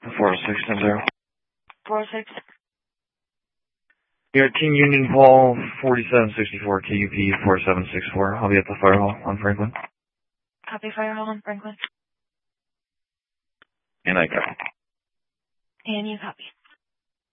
40610. 406. You're at Team Union Hall, 4764 KUP 4764. I'll be at the fire hall on Franklin. Copy, fire hall on Franklin. And I copy. And you copy.